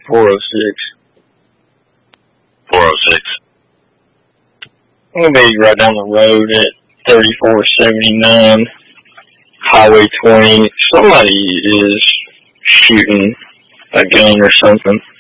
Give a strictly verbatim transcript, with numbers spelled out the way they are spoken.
four oh six. four oh six. I'm going to be right down the road at thirty-four seventy-nine, Highway twenty. Somebody is shooting a gun or something.